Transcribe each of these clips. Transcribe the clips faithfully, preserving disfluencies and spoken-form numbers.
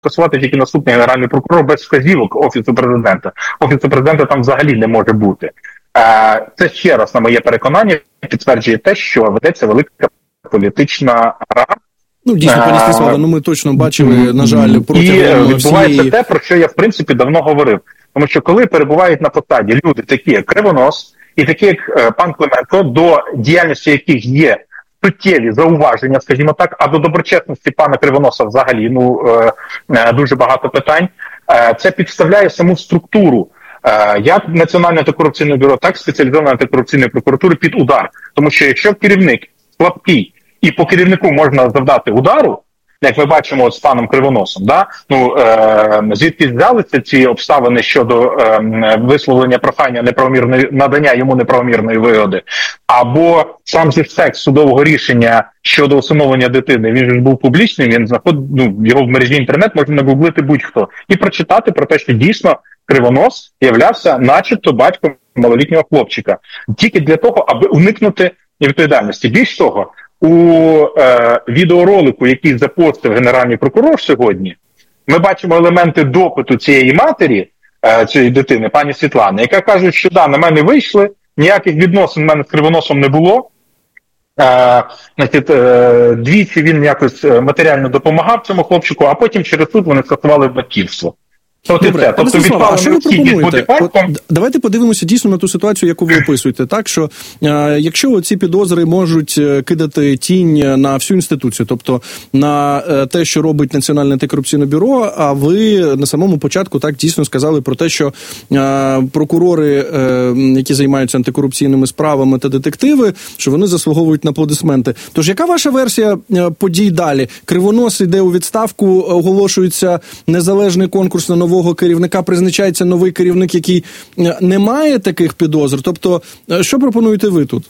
скасувати тільки наступний генеральний прокурор без вказівок Офісу Президента. Офісу Президента там взагалі не може бути. Це ще раз, на моє переконання, підтверджує те, що ведеться велика політична гра. Ну, дійсно, пані Станіславе, ну ми точно бачили, на жаль, протягом І відбувається всієї... те, про що я, в принципі, давно говорив. Тому що коли перебувають на посаді люди, такі як Кривонос і такі як е, пан Клименко, до діяльності яких є суттєві зауваження, скажімо так, а до доброчесності пана Кривоноса взагалі, ну, е, е, дуже багато питань, е, це підставляє саму структуру е, як Національне антикорупційне бюро, так і спеціалізованої антикорупційної прокуратури під удар. Тому що якщо керівник слабкий, і по керівнику можна завдати удару, як ми бачимо от з паном Кривоносом, да? Ну, е, звідки взялися ці обставини щодо е, висловлення прохання неправомірної, надання йому неправомірної вигоди, або сам же текст судового рішення щодо усиновлення дитини, він же був публічним, він знаходить, ну, його в мережі інтернет можна нагуглити будь-хто, і прочитати про те, що дійсно Кривонос являвся начебто батьком малолітнього хлопчика. Тільки для того, аби уникнути відповідальності. Більш того, у е, відеоролику, який запостив генеральний прокурор сьогодні, ми бачимо елементи допиту цієї матері, е, цієї дитини, пані Світлани, яка каже, що да, на мене вийшли, ніяких відносин в мене з Кривоносом не було. Е, значить, е, двічі він якось матеріально допомагав цьому хлопчику, а потім через суд вони скасували батьківство. Добре, тобто а що ви пропонуєте? От, давайте подивимося дійсно на ту ситуацію, яку ви описуєте. Так, що е, якщо ці підозри можуть кидати тінь на всю інституцію, тобто на е, те, що робить Національне антикорупційне бюро, а ви на самому початку так дійсно сказали про те, що е, прокурори, е, які займаються антикорупційними справами та детективи, що вони заслуговують на аплодисменти. Тож яка ваша версія подій далі? Кривонос йде у відставку, оголошується незалежний конкурс на нову нового керівника, призначається новий керівник, який не має таких підозр. Тобто, що пропонуєте ви тут?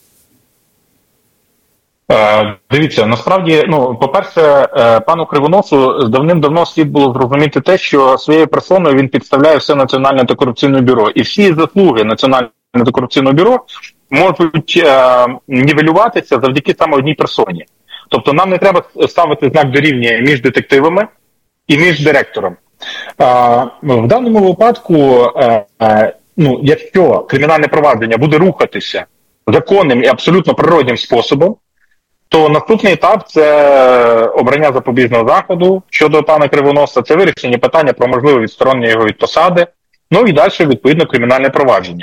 Е, дивіться, насправді, ну, по-перше, е, пану Кривоносу давним-давно слід було зрозуміти те, що своєю персоною він підставляє все Національне антикорупційне бюро. І всі заслуги Національного антикорупційного бюро можуть е, нівелюватися завдяки саме одній персоні. Тобто нам не треба ставити знак дорівняння між детективами і між директором. Uh, в даному випадку, uh, uh, ну, якщо кримінальне провадження буде рухатися законним і абсолютно природним способом, то наступний етап – це обрання запобіжного заходу щодо пана Кривоноса, це вирішення питання про можливе відсторонення його від посади, ну і далі, відповідно, кримінальне провадження.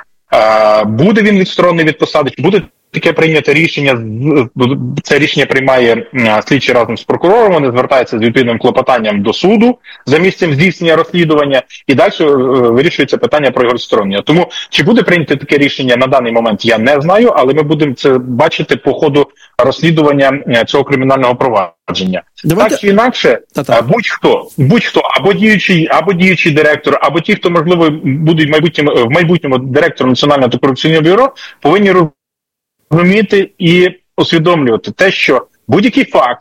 Uh, буде він відсторонений від посади, чи буде таке прийнято рішення, це рішення приймає слідчий разом з прокурором, вони звертаються з відповідним клопотанням до суду за місцем здійснення розслідування, і далі вирішується питання про його відсторонення. Тому, чи буде прийнято таке рішення на даний момент, я не знаю, але ми будемо це бачити по ходу розслідування цього кримінального провадження. Давайте... Так чи інакше, Та-та. будь-хто, будь-хто, або діючий, або діючий директор, або ті, хто, можливо, будуть в майбутньому, в майбутньому директором Національного антикорупційного бюро, повинні розуміти і усвідомлювати те, що будь-який факт,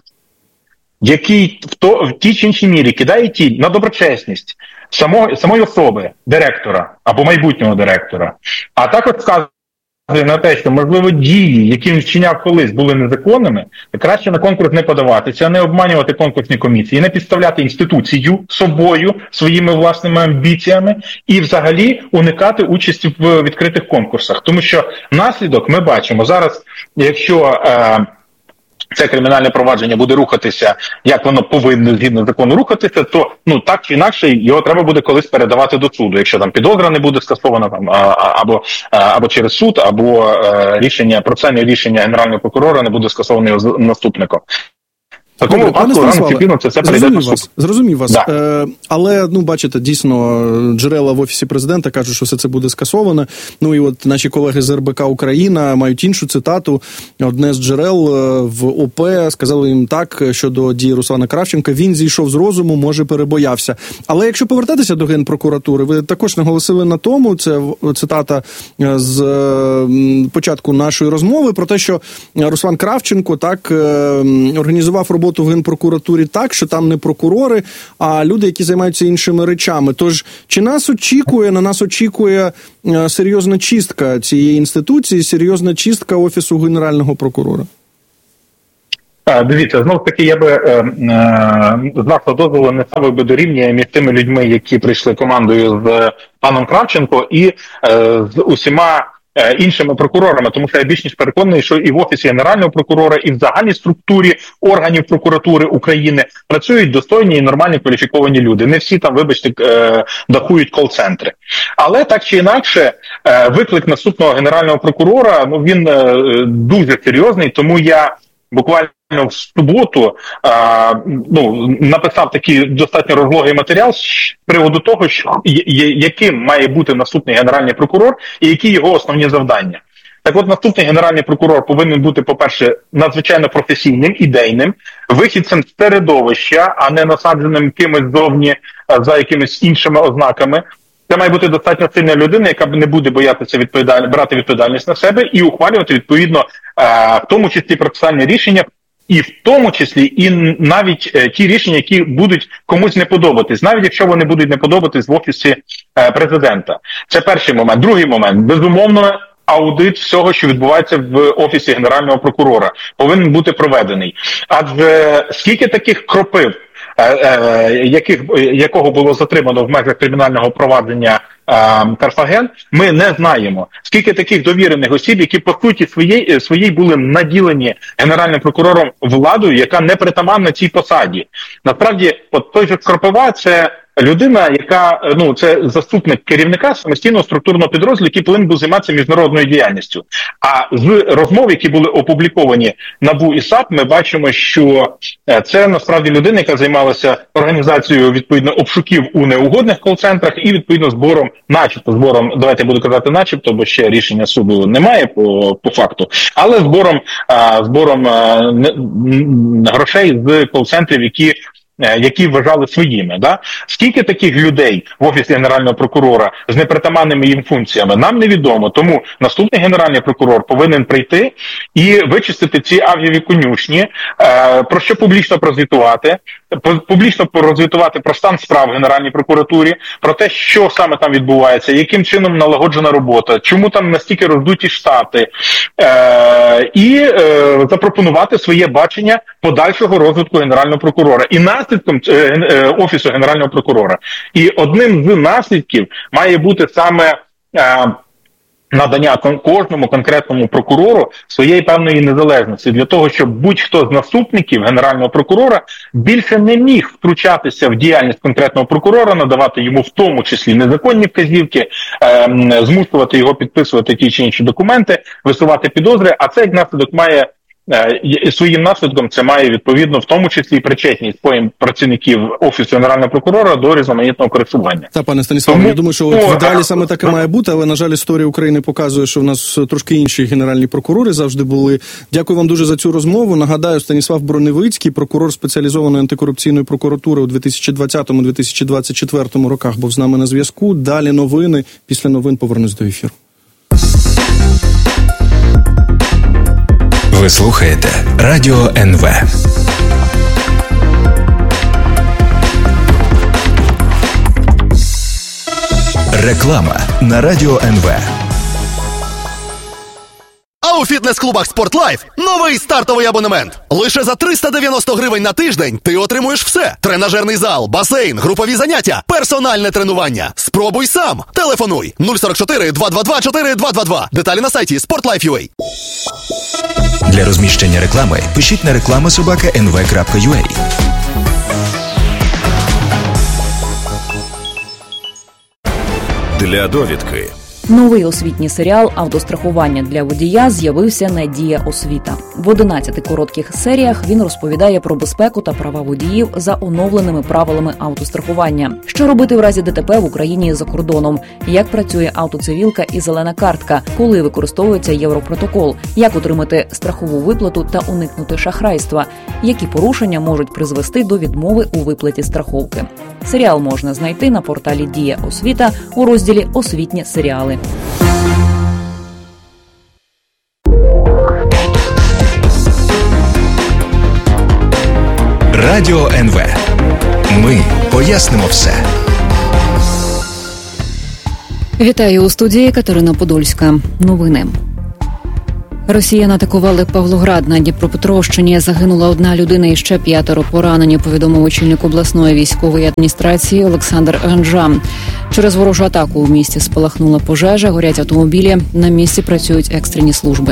який в, то, в тій чи іншій мірі кидає тінь на доброчесність само, самої особи, директора або майбутнього директора, а також вказує на те, що, можливо, дії, які він вчиняв колись, були незаконними, краще на конкурс не подаватися, не обманювати конкурсні комісії, не підставляти інституцію собою, своїми власними амбіціями і взагалі уникати участі в відкритих конкурсах. Тому що наслідок ми бачимо зараз, якщо е, це кримінальне провадження буде рухатися, як воно повинно згідно закону рухатися, то ну так чи інакше його треба буде колись передавати до суду, якщо там підозра не буде скасована там або або через суд, або е, рішення процесуальне рішення генерального прокурора не буде скасоване його наступником. Такому випадку рано чи пізно це все прийде до суду. Зрозумів вас. Да. Е, але, ну, бачите, дійсно, джерела в Офісі Президента кажуть, що все це буде скасовано. Ну, і от наші колеги з ер бе ка Україна мають іншу цитату. Одне з джерел в о пе сказали їм так, щодо дії Руслана Кравченка. Він зійшов з розуму, може, перебоявся. Але якщо повертатися до Генпрокуратури, ви також наголосили на тому, це цитата з початку нашої розмови, про те, що Руслан Кравченко так організував роботу в Генпрокуратурі так, що там не прокурори, а люди, які займаються іншими речами. Тож, чи нас очікує, на нас очікує серйозна чистка цієї інституції, серйозна чистка Офісу Генерального прокурора? Дивіться, знов таки я би е, е, з нашого дозволу не ставив би дорівнює між тими людьми, які прийшли командою з паном Кравченко і е, з усіма е, іншими прокурорами, тому що я більш ніж переконаний, що і в Офісі Генерального прокурора, і в загальній структурі органів прокуратури України працюють достойні і нормальні кваліфіковані люди. Не всі там, вибачте, е, дахують кол-центри. Але так чи інакше, е, виклик наступного Генерального прокурора, ну він е, дуже серйозний, тому я буквально в суботу а, ну, написав такий достатньо розлогий матеріал з приводу того, що яким має бути наступний генеральний прокурор і які його основні завдання. Так от, наступний генеральний прокурор повинен бути, по-перше, надзвичайно професійним, ідейним, вихідцем з середовища, а не насадженим кимось зовні за якимись іншими ознаками. Це має бути достатньо сильна людина, яка не буде боятися відповідаль... брати відповідальність на себе і ухвалювати, відповідно, в тому числі процесуальні рішення, і в тому числі і навіть е, ті рішення, які будуть комусь не подобатись, навіть якщо вони будуть не подобатись в Офісі е, президента. Це перший момент. Другий момент. Безумовно, аудит всього, що відбувається в Офісі Генерального прокурора, повинен бути проведений. Адже скільки таких кропив, е, е, яких, якого було затримано в межах кримінального провадження Карфаген, ми не знаємо. Скільки таких довірених осіб, які по суті своєї, своєї були наділені Генеральним прокурором владою, яка не притаманна цій посаді. Насправді, от той же Кропива – це людина, яка, ну, це заступник керівника самостійного структурного підрозділу, який повинен був займатися міжнародною діяльністю. А з розмов, які були опубліковані НАБУ і САП, ми бачимо, що це насправді людина, яка займалася організацією, відповідно, обшуків у неугодних кол-центрах і, відповідно, збором, начебто збором, давайте я буду казати начебто, бо ще рішення суду немає по, по факту, але збором, а, збором а, не, грошей з кол-центрів, які які вважали своїми. Да? Скільки таких людей в Офісі Генерального прокурора з непритаманними їм функціями, нам невідомо. Тому наступний Генеральний прокурор повинен прийти і вичистити ці авієві конюшні, е, про що публічно прозвітувати, публічно прозвітувати про стан справ в Генеральній прокуратурі, про те, що саме там відбувається, яким чином налагоджена робота, чому там настільки роздуті штати, е, і е, запропонувати своє бачення подальшого розвитку Генерального прокурора. І наслідком е, е, Офісу Генерального прокурора. І одним з наслідків має бути саме е, надання кожному конкретному прокурору своєї певної незалежності, для того, щоб будь-хто з наступників Генерального прокурора більше не міг втручатися в діяльність конкретного прокурора, надавати йому в тому числі незаконні вказівки, е, змушувати його підписувати ті чи інші документи, висувати підозри, а це як наслідок має І своїм наслідком це має, відповідно, в тому числі причетність працівників Офісу Генерального прокурора до різноманітного користування. Та, пане Станіславе, я думаю, що в ідеалі саме таке має бути, але, на жаль, історія України показує, що в нас трошки інші генеральні прокурори завжди були. Дякую вам дуже за цю розмову. Нагадаю, Станіслав Броневицький, прокурор спеціалізованої антикорупційної прокуратури у дві тисячі двадцятому - дві тисячі двадцять четвертому роках, був з нами на зв'язку. Далі новини. Після новин повернусь до ефіру. Ви слухаєте Радіо ен ве. Реклама на Радіо ен ве. А у фітнес-клубах «Спортлайф» новий стартовий абонемент. Лише за триста дев'яносто гривень на тиждень ти отримуєш все. Тренажерний зал, басейн, групові заняття, персональне тренування. Спробуй сам. Телефонуй нуль сорок чотири два два два чотири два два два. Деталі на сайті спортлайф крапка ю а. Для розміщення реклами пишіть на реклама собака ен ве крапка ю а. Для довідки. Новий освітній серіал «Автострахування для водія» з'явився на Дія Освіта. В одинадцяти коротких серіях він розповідає про безпеку та права водіїв за оновленими правилами автострахування. Що робити в разі ДТП в Україні і за кордоном, як працює автоцивілка і зелена картка, коли використовується Європротокол, як отримати страхову виплату та уникнути шахрайства, які порушення можуть призвести до відмови у виплаті страховки. Серіал можна знайти на порталі Дія Освіта у розділі «Освітні серіали». Радіо ен ве. Ми пояснимо все. Вітаю у студії Катерина Подольська. Новини. Росіяни атакували Павлоград на Дніпропетровщині. Загинула одна людина і ще п'ятеро поранені, повідомив очільник обласної військової адміністрації Олександр Ганжа. Через ворожу атаку у місті спалахнула пожежа, горять автомобілі, на місці працюють екстрені служби.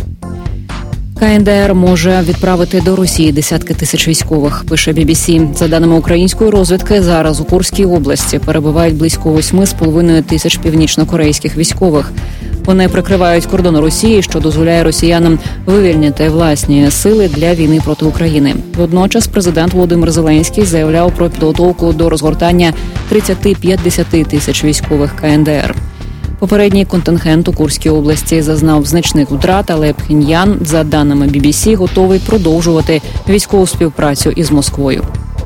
КНДР може відправити до Росії десятки тисяч військових, пише бі бі сі. За даними української розвідки, зараз у Курській області перебувають близько восьми з половиною тисяч північно-корейських військових. Вони прикривають кордон Росії, що дозволяє росіянам вивільнити власні сили для війни проти України. Водночас президент Володимир Зеленський заявляв про підготовку до розгортання тридцять-п'ятдесят тисяч військових КНДР. Попередній контингент у Курській області зазнав значних втрат, але Пхеньян, за даними бі бі сі, готовий продовжувати військову співпрацю із Москвою.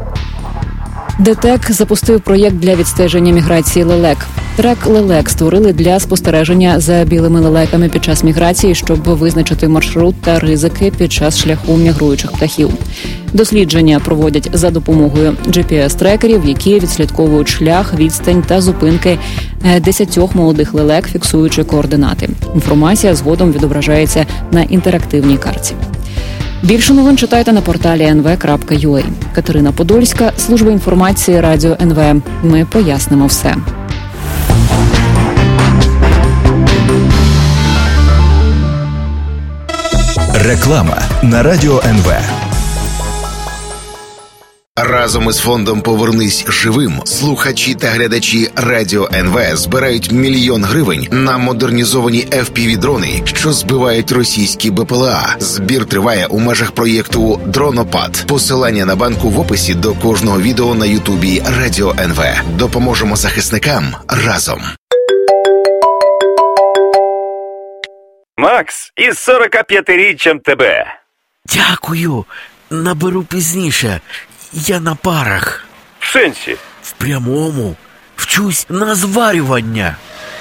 ДТЕК запустив проєкт для відстеження міграції лелек. Трек лелек створили для спостереження за білими лелеками під час міграції, щоб визначити маршрут та ризики під час шляху мігруючих птахів. Дослідження проводять за допомогою джі пі ес-трекерів, які відслідковують шлях, відстань та зупинки десятьох молодих лелек, фіксуючи координати. Інформація згодом відображається на інтерактивній карті. Більше новин читайте на порталі ен ве крапка ю а. Катерина Подольська, служба інформації Радіо ен ве. Ми пояснимо все. Реклама на Радіо ен ве. Разом із фондом «Повернись живим» слухачі та глядачі Радіо ен ве збирають мільйон гривень на модернізовані еф пі ві-дрони, що збивають російські бе пе ел а. Збір триває у межах проєкту «Дронопад». Посилання на банку в описі до кожного відео на Ютубі Радіо ен ве. Допоможемо захисникам разом. Макс, із сорокап'ятиріччям тебе. Дякую. Наберу пізніше. Я на парах. В сенсі? В прямому. Вчусь на зварювання.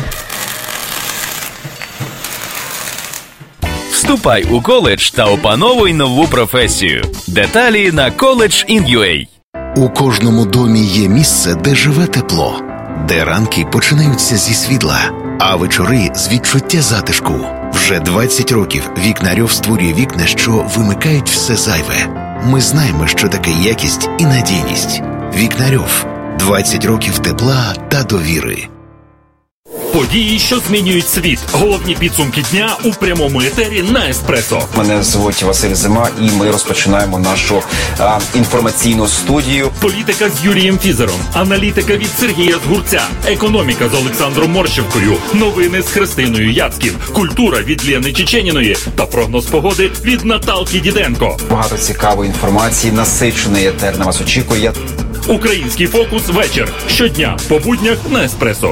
Вступай у коледж та опановуй нову професію. Деталі на коледж точка ін ю а. У кожному домі є місце, де живе тепло, де ранки починаються зі світла, а вечори з відчуття затишку. Вже двадцять років Вікнарьов створює вікна, що вимикають все зайве. Ми знаємо, що таке якість і надійність. Вікнарьов. двадцять років тепла та довіри. Події, що змінюють світ. Головні підсумки дня у прямому етері на Еспресо. Мене звуть Василь Зима, і ми розпочинаємо нашу а, інформаційну студію. Політика з Юрієм Фізером, аналітика від Сергія Згурця, економіка з Олександром Морщевкою, новини з Христиною Яцькін, культура від Лєни Чеченіної та прогноз погоди від Наталки Діденко. Багато цікавої інформації, насичений етер на вас очікує. Український фокус вечір. Щодня по буднях на Еспресо.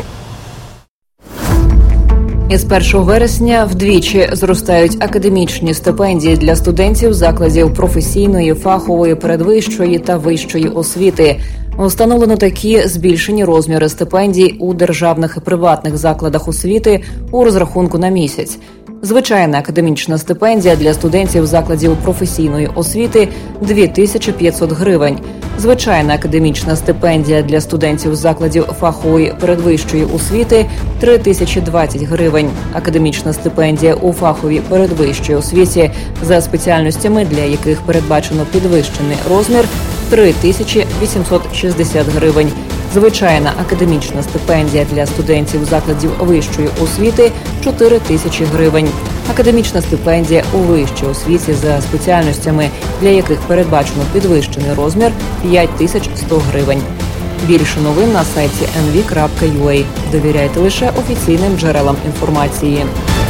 Із першого вересня вдвічі зростають академічні стипендії для студентів закладів професійної, фахової, передвищої та вищої освіти. Встановлено такі збільшені розміри стипендій у державних і приватних закладах освіти у розрахунку на місяць. Звичайна академічна стипендія для студентів закладів професійної освіти – дві тисячі п'ятсот гривень. Звичайна академічна стипендія для студентів закладів фахової передвищої освіти – три тисячі двадцять гривень. Академічна стипендія у фаховій передвищій освіті за спеціальностями, для яких передбачено підвищений розмір – три тисячі вісімсот шістдесят гривень. Звичайна академічна стипендія для студентів закладів вищої освіти – чотири тисячі гривень. Академічна стипендія у вищій освіті за спеціальностями, для яких передбачено підвищений розмір – п'ять тисяч сто гривень. Більше новин на сайті ен ві крапка ю а. Довіряйте лише офіційним джерелам інформації.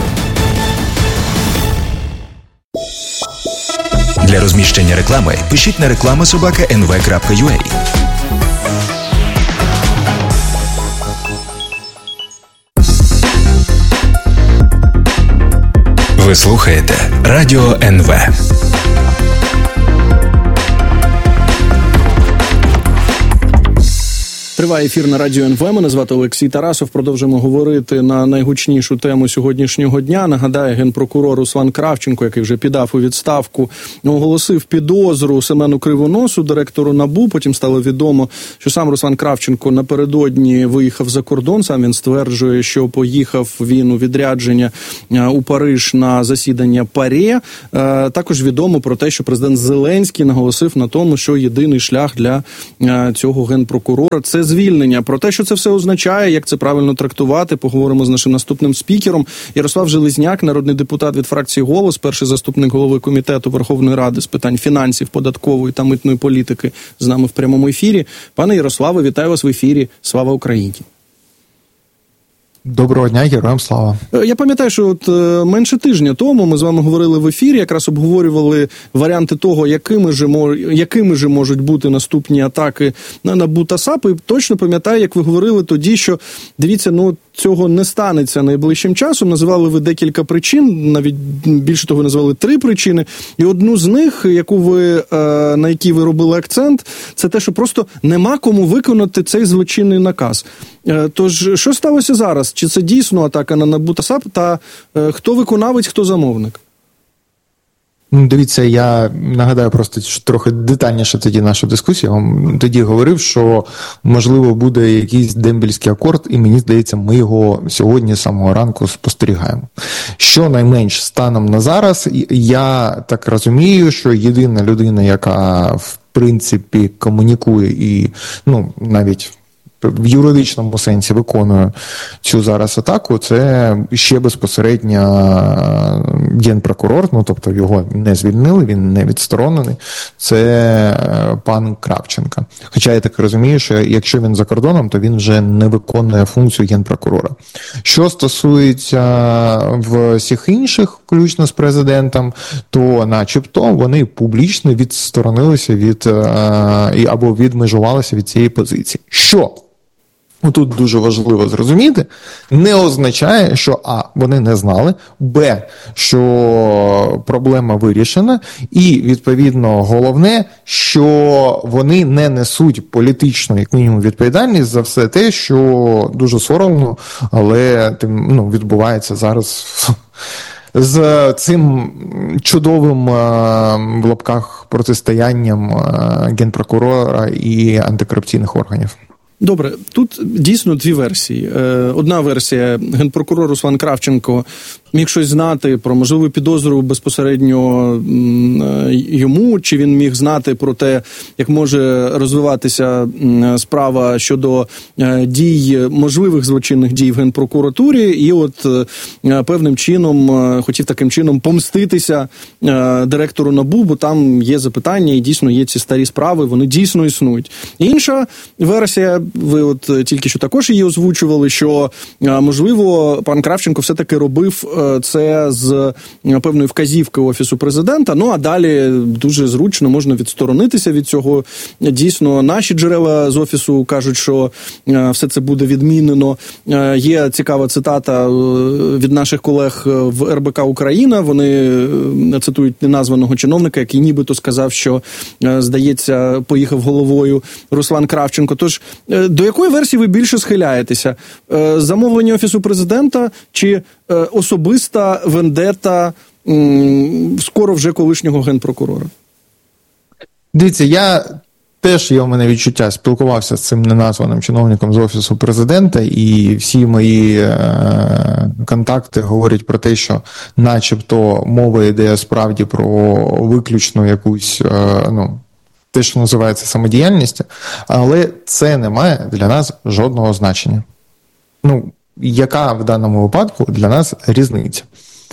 Для розміщення реклами пишіть на реклама собака ен ве крапка ю а. Ви слухаєте Радіо ен ве. Триває ефір на радіо ен ве. Мене звати Олексій Тарасов. Продовжуємо говорити на найгучнішу тему сьогоднішнього дня. Нагадаю, генпрокурор Руслан Кравченко, який вже піддав у відставку, оголосив підозру Семену Кривоносу, директору НАБУ. Потім стало відомо, що сам Руслан Кравченко напередодні виїхав за кордон. Сам він стверджує, що поїхав він у відрядження у Париж на засідання ПАРЄ. Також відомо про те, що президент Зеленський наголосив на тому, що єдиний шлях для цього генпрокурора – це звільнення. Про те, що це все означає, як це правильно трактувати, поговоримо з нашим наступним спікером. Ярослав Железняк, народний депутат від фракції «Голос», перший заступник голови комітету Верховної Ради з питань фінансів, податкової та митної політики, з нами в прямому ефірі. Пане Ярославе, вітаю вас в ефірі. Слава Україні! Доброго дня, героям слава. Я пам'ятаю, що от менше тижня тому ми з вами говорили в ефірі, якраз обговорювали варіанти того, якими ж, якими ж можуть бути наступні атаки на НАБУ та САП. І точно пам'ятаю, як ви говорили тоді, що, дивіться, ну, цього не станеться найближчим часом. Називали ви декілька причин, навіть більше того, називали три причини. І одну з них, яку ви, на якій ви робили акцент, це те, що просто нема кому виконати цей злочинний наказ. Тож, що сталося зараз? Чи це дійсно атака на НАБУ та САП? Та хто виконавець, хто замовник? Дивіться, я нагадаю просто трохи детальніше тоді нашу дискусію. Я вам тоді говорив, що, можливо, буде якийсь дембельський акорд, і мені здається, ми його сьогодні з самого ранку спостерігаємо. Щонайменш станом на зараз, я так розумію, що єдина людина, яка, в принципі, комунікує і, ну, навіть в юридичному сенсі виконує цю зараз атаку, це ще безпосередньо генпрокурор, ну, тобто його не звільнили, він не відсторонений, це пан Кравченко. Хоча я так розумію, що якщо він за кордоном, то він вже не виконує функцію генпрокурора. Що стосується всіх інших, включно з президентом, то начебто вони публічно відсторонилися від, або відмежувалися від цієї позиції. Що? Тут дуже важливо зрозуміти, не означає, що а, вони не знали, б, що проблема вирішена, і, відповідно, головне, що вони не несуть політичну, як мінімум, відповідальність за все те, що дуже соромно, але ну, відбувається зараз з цим чудовим в лапках протистоянням генпрокурора і антикорупційних органів. Добре, тут дійсно дві версії. Одна версія, генпрокурор Руслан Кравченко міг щось знати про можливу підозру безпосередньо йому, чи він міг знати про те, як може розвиватися справа щодо дій, можливих злочинних дій в Генпрокуратурі, і от певним чином хотів таким чином помститися директору НАБУ, бо там є запитання і дійсно є ці старі справи, вони дійсно існують. Інша версія, ви от тільки що також її озвучували, що, можливо, пан Кравченко все-таки робив це з певної вказівки Офісу Президента, ну а далі дуже зручно можна відсторонитися від цього. Дійсно, наші джерела з Офісу кажуть, що все це буде відмінено. Є цікава цитата від наших колег в ер бе ка Україна, вони цитують неназваного чиновника, який нібито сказав, що, здається, поїхав головою Руслан Кравченко. Тож, до якої версії ви більше схиляєтеся? Замовлення Офісу Президента чи особиста вендета скоро вже колишнього генпрокурора? Дивіться, я теж, є у мене відчуття, спілкувався з цим неназваним чиновником з Офісу Президента, і всі мої е- контакти говорять про те, що начебто мова йде справді про виключну якусь, е- ну, те, що називається самодіяльністю, але це не має для нас жодного значення. Ну, яка в даному випадку для нас різниця?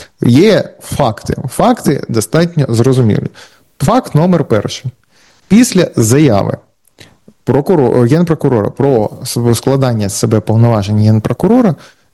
Є факти. Факти достатньо зрозумілі. Факт номер перший. Після заяви прокурор, генпрокурора про складання з себе повноважень генпрокурора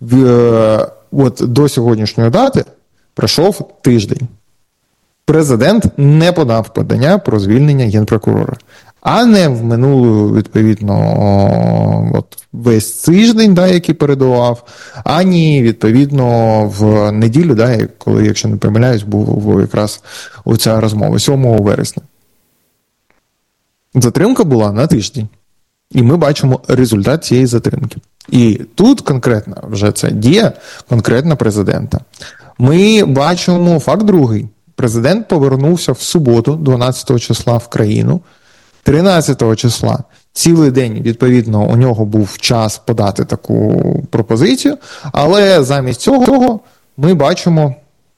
в, от до сьогоднішньої дати пройшов тиждень. Президент не подав подання про звільнення генпрокурора. А не в минулу, відповідно, от весь тиждень, да, який передував, ані, відповідно, в неділю, да, коли, якщо не помиляюсь, був якраз оця розмова, сьомого вересня. Затримка була на тиждень. І ми бачимо результат цієї затримки. І тут конкретно вже це дія конкретно президента. Ми бачимо факт другий. Президент повернувся в суботу, дванадцятого числа, в країну. тринадцятого числа цілий день, відповідно, у нього був час подати таку пропозицію, але замість цього ми бачимо...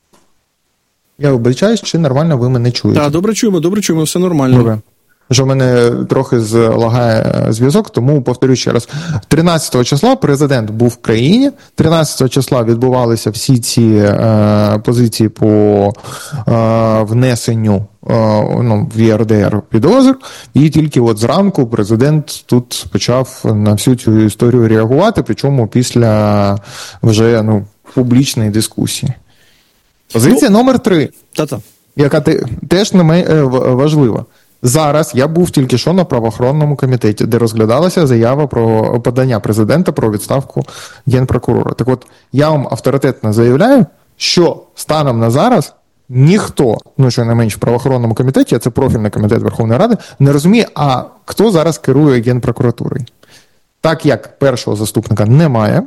Я вибачаюсь, чи нормально ви мене чуєте? Так, добре чуємо, добре чуємо, все нормально. Добре. Що в мене трохи злагає зв'язок, тому повторю ще раз. тринадцятого числа президент був в країні, тринадцятого числа відбувалися всі ці е, позиції по е, внесенню е, ну, в ЄРДР підозр, і тільки от зранку президент тут почав на всю цю історію реагувати, причому після вже ну, публічної дискусії. Позиція ну, номер три, та-та. яка те, теж не менш важлива. Зараз я був тільки що на правоохоронному комітеті, де розглядалася заява про подання президента про відставку генпрокурора. Так от, я вам авторитетно заявляю, що станом на зараз ніхто, ну що не менш в правоохоронному комітеті, а це профільний комітет Верховної Ради, не розуміє, а хто зараз керує генпрокуратурою. Так як першого заступника немає,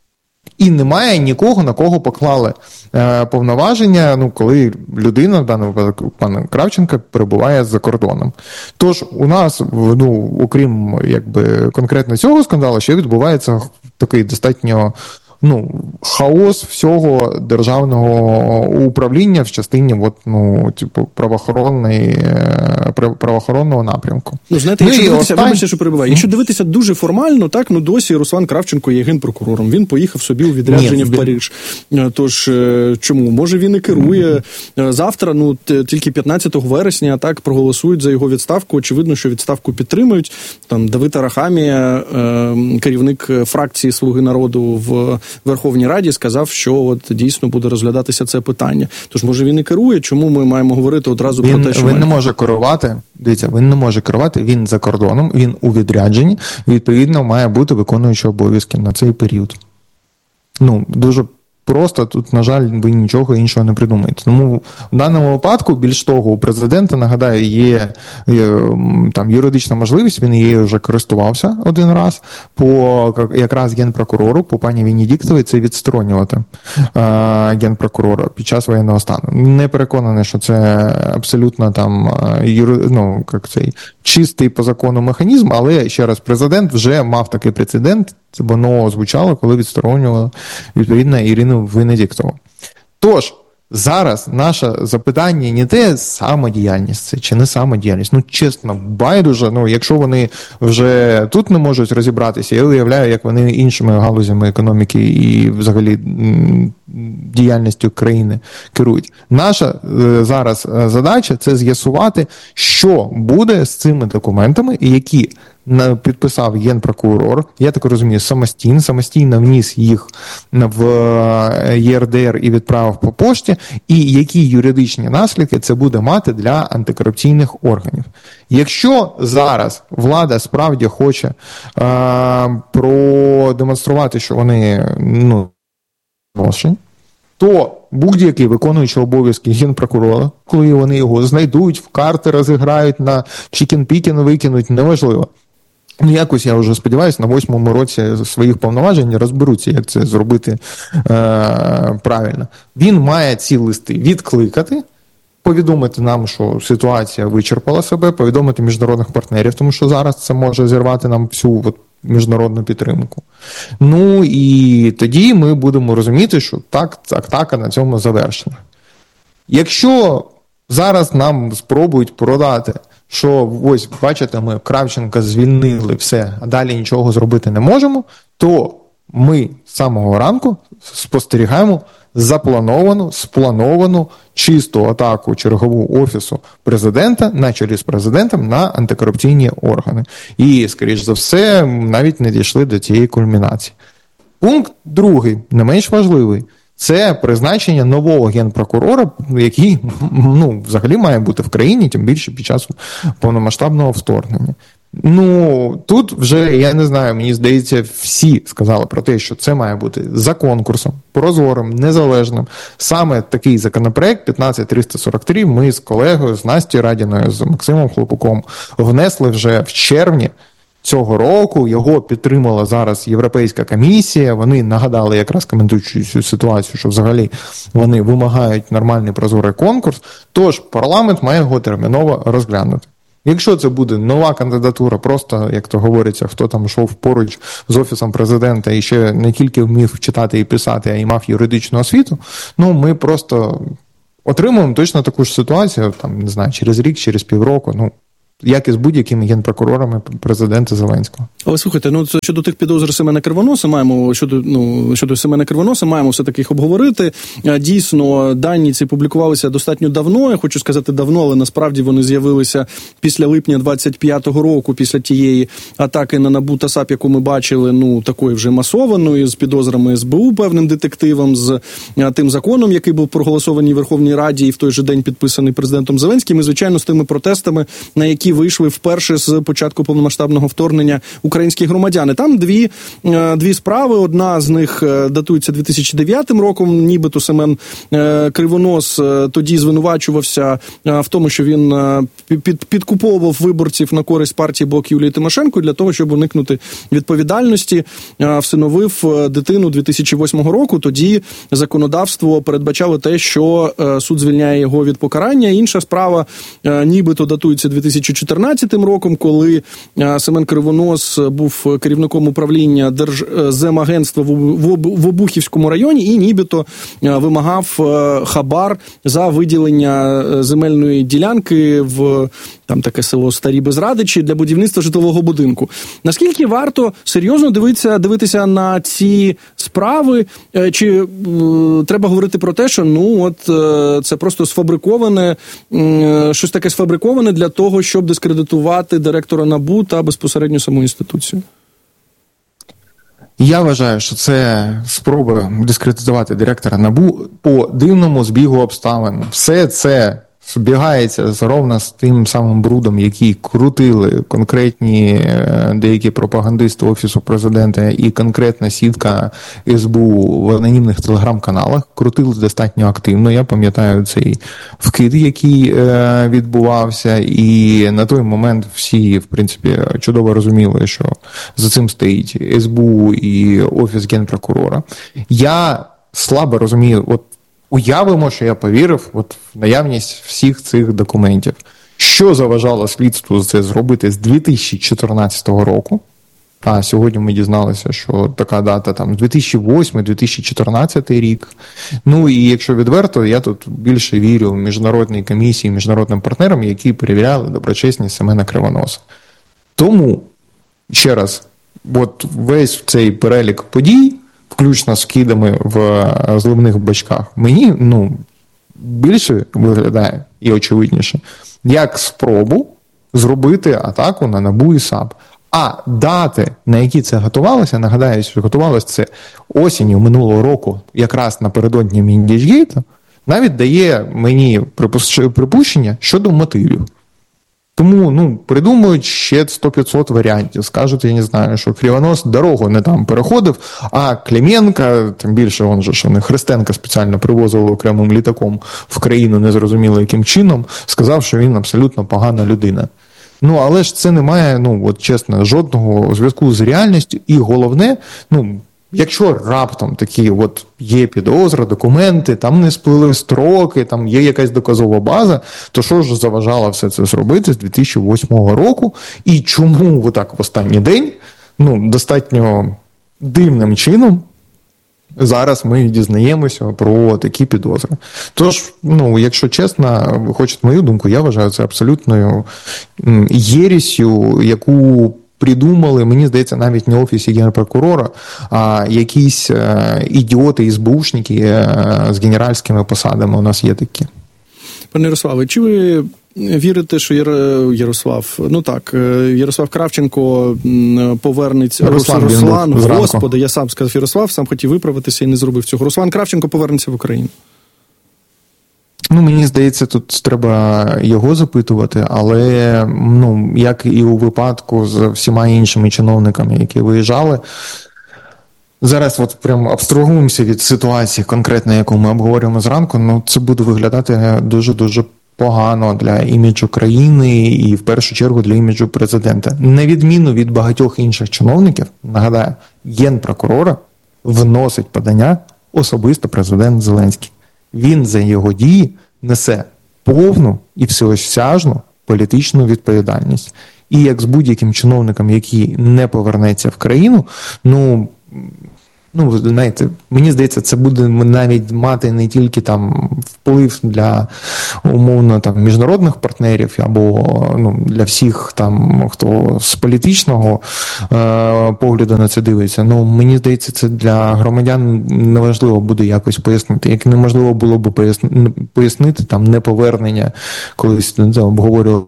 і немає нікого, на кого поклали е, повноваження, ну, коли людина, в даному випадку пан Кравченко, перебуває за кордоном. Тож у нас, ну, окрім якби конкретно цього скандалу, ще відбувається такий достатньо ну, хаос всього державного управління в частині от, ну, типу, правоохоронної, правоохоронного напрямку. Ну, знаєте, якщо ну, дивитися, остань... вибачте, що перебуваю, якщо дивитися дуже формально, так, ну, досі Руслан Кравченко є генпрокурором. Він поїхав собі у відрядження Ні, в Париж. Тож, чому? Може, він і керує. Завтра, ну, тільки п'ятнадцятого вересня, так, проголосують за його відставку. Очевидно, що відставку підтримують. Там Давид Арахамія, керівник фракції «Слуги народу» в Верховній Раді, сказав, що от дійсно буде розглядатися це питання. Тож, може, він і керує, чому ми маємо говорити одразу він, про те, що... Він має... не може керувати, дивіться, він не може керувати, він за кордоном, він у відрядженні, відповідно, має бути виконуючий обов'язки на цей період. Ну, дуже просто, тут, на жаль, ви нічого іншого не придумаєте. Тому в даному випадку, більш того, у президента, нагадаю, є, є там юридична можливість, він її вже користувався один раз, по якраз генпрокурору, по пані Венедіктовій, це відсторонювати е, генпрокурора під час воєнного стану. Не переконаний, що це абсолютно там юри, ну, як цей, чистий по закону механізм, але, ще раз, президент вже мав такий прецедент, воно звучало, коли відсторонювали, відповідно, Ірину Венедіктову. Тож, зараз наше запитання не те, самодіяльність це чи не самодіяльність. Ну, чесно, байдуже, ну, якщо вони вже тут не можуть розібратися, я уявляю, як вони іншими галузями економіки і взагалі діяльністю країни керують. Наша е, зараз задача – це з'ясувати, що буде з цими документами, і які підписав генпрокурор, я так розумію, самостійно, самостійно вніс їх в ЄРДР і відправив по пошті, і які юридичні наслідки це буде мати для антикорупційних органів. Якщо зараз влада справді хоче е, продемонструвати, що вони, ну, то будь-який виконуючий обов'язки генпрокурора, коли вони його знайдуть, в карти розіграють, на чікен-пікен викинуть, неважливо. Ну, якось, я вже сподіваюся, на восьмому році своїх повноважень розберуться, як це зробити е, правильно. Він має ці листи відкликати, повідомити нам, що ситуація вичерпала себе, повідомити міжнародних партнерів, тому що зараз це може зірвати нам всю от, міжнародну підтримку. Ну, і тоді ми будемо розуміти, що так, атака на цьому завершена. Якщо зараз нам спробують продати, що ось, бачите, ми Кравченка звільнили, все, а далі нічого зробити не можемо, то ми з самого ранку спостерігаємо заплановану, сплановану, чисту атаку чергову Офісу президента, на чолі з президентом, на антикорупційні органи. І, скоріш за все, навіть не дійшли до цієї кульмінації. Пункт другий, не менш важливий, це призначення нового генпрокурора, який, ну, взагалі має бути в країні, тим більше під час повномасштабного вторгнення. Ну, тут вже, я не знаю, мені здається, всі сказали про те, що це має бути за конкурсом, прозорим, незалежним. Саме такий законопроект п'ятнадцять триста сорок три ми з колегою, з Настю Радіною, з Максимом Хлопуком внесли вже в червні цього року, його підтримала зараз Європейська комісія, вони нагадали, якраз коментуючи цю ситуацію, що взагалі вони вимагають нормальний прозорий конкурс, тож парламент має його терміново розглянути. Якщо це буде нова кандидатура, просто, як то говориться, хто там йшов поруч з Офісом Президента і ще не тільки вмів читати і писати, а й мав юридичну освіту, ну ми просто отримуємо точно таку ж ситуацію, там, не знаю, через рік, через півроку, ну, як і з будь-якими генпрокурорами президента Зеленського. Але слухайте, ну це щодо тих підозр Семена Кривоноса, маємо щодо ну щодо Семена Кривоноса, маємо все таки їх обговорити. Дійсно, дані ці публікувалися достатньо давно. Я хочу сказати давно, але насправді вони з'явилися після липня двадцять п'ятого року, після тієї атаки на НАБУ та САП, яку ми бачили, ну такої вже масованої, з підозрами ес бе у, певним детективом, з тим законом, який був проголосований в Верховній Раді і в той же день підписаний президентом Зеленським, і звичайно з тими протестами, на які вийшли вперше з початку повномасштабного вторгнення українські громадяни. Там дві, дві справи. Одна з них датується дві тисячі дев'ятим роком. Нібито Семен Кривонос тоді звинувачувався в тому, що він під, підкуповував виборців на користь партії «Блок» Юлії Тимошенко для того, щоб уникнути відповідальності. Всиновив дитину дві тисячі восьмого року. Тоді законодавство передбачало те, що суд звільняє його від покарання. Інша справа нібито датується дві тисячі чотирнадцятим роком, коли Семен Кривонос був керівником управління Держземагентства в Обухівському районі і нібито вимагав хабар за виділення земельної ділянки в там таке село Старі Безрадичі для будівництва житлового будинку. Наскільки варто серйозно дивитися, дивитися на ці справи? Чи е, треба говорити про те, що ну от е, це просто сфабриковане, е, щось таке сфабриковане для того, щоб дискредитувати директора НАБУ та безпосередньо саму інституцію? Я вважаю, що це спроба дискредитувати директора НАБУ по дивному збігу обставин. Все це збігається ровно з тим самим брудом, який крутили конкретні деякі пропагандисти Офісу Президента і конкретна сітка ес бе у в анонімних телеграм-каналах. Крутили достатньо активно. Я пам'ятаю цей вкид, який е, відбувався, і на той момент всі, в принципі, чудово розуміли, що за цим стоїть ес бе у і Офіс Генпрокурора. Я слабо розумію, от уявимо, що я повірив от в наявність всіх цих документів. Що заважало слідству це зробити з дві тисячі чотирнадцятого року? А сьогодні ми дізналися, що така дата там дві тисячі восьмий - дві тисячі чотирнадцятий рік. Ну і якщо відверто, я тут більше вірю в міжнародній комісії, міжнародним партнерам, які перевіряли доброчесність Семена Кривоноса. Тому, ще раз, от весь цей перелік подій, включно з кидами в зливних бачках, мені, ну, більше виглядає і очевидніше, як спробу зробити атаку на НАБУ і САП. А дати, на які це готувалося, нагадаю, що готувалося це осінню минулого року, якраз напередодні Міндічгейта, навіть дає мені припущення щодо мотивів. Тому, ну, придумують ще сто-п'ятсот варіантів. Скажуть, я не знаю, що Кривонос дорогу не там переходив, а Клименко, тим більше, он же, що не Христенка спеціально привозили окремим літаком в країну, незрозуміло яким чином, сказав, що він абсолютно погана людина. Ну, але ж це не має, ну, от чесно, жодного зв'язку з реальністю. І головне, ну, якщо раптом такі от є підозра, документи, там не сплили строки, там є якась доказова база, то що ж заважало все це зробити з дві тисячі восьмого року? І чому отак в останній день, ну, достатньо дивним чином, зараз ми дізнаємося про такі підозри. Тож, ну, якщо чесно, ви хочете мою думку, я вважаю це абсолютною єрісю, яку придумали, мені здається, навіть не Офісі Генпрокурора, а якісь е, ідіоти і ес бе ушники е, з генеральськими посадами у нас є такі. Пане Ярославе, чи ви вірите, що Яр... Ярослав, ну так, Ярослав Кравченко повернеться, Руслан, Руслан Господи, я сам сказав Ярослав, сам хотів виправитися і не зробив цього. Руслан Кравченко повернеться в Україну? Ну, мені здається, тут треба його запитувати, але, ну, як і у випадку з всіма іншими чиновниками, які виїжджали, зараз от прям абстрагуємося від ситуації конкретно, яку ми обговорюємо зранку, ну, це буде виглядати дуже-дуже погано для іміджу країни і, в першу чергу, для іміджу президента. На відміну від багатьох інших чиновників, нагадаю, генпрокурора вносить подання особисто президент Зеленський. Він за його дії несе повну і всеосяжну політичну відповідальність. І як з будь-яким чиновником, який не повернеться в країну, ну, ну, знаєте, мені здається, це буде навіть мати не тільки там вплив для, умовно, там, міжнародних партнерів або, ну, для всіх там, хто з політичного е, погляду на це дивиться. Ну, мені здається, це для громадян неважливо буде якось пояснити. Як неможливо було б пояснити, пояснити там неповернення, колись це обговорювали.